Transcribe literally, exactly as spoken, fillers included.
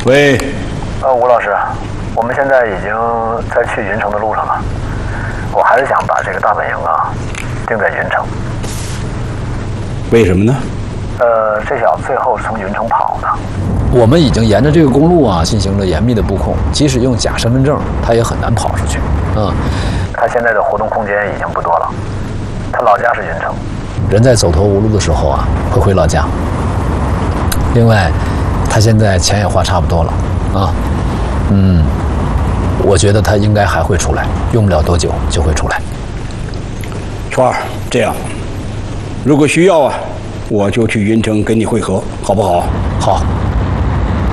喂。 呃，吴老师，我们现在已经在去云城的路上了。我还是想把这个大本营啊定在云城。 为什么呢？ 呃，这小子最后是从云城跑的。 我们已经沿着这个公路啊进行了严密的布控，即使用假身份证，他也很难跑出去。嗯， 他现在的活动空间已经不多了。他老家是云城。 人在走投无路的时候啊，会回老家。另外，他现在钱也花差不多了啊。嗯，我觉得他应该还会出来，用不了多久就会出来。 川儿，这样，如果需要啊，我就去云城跟你会合，好不好？ 好。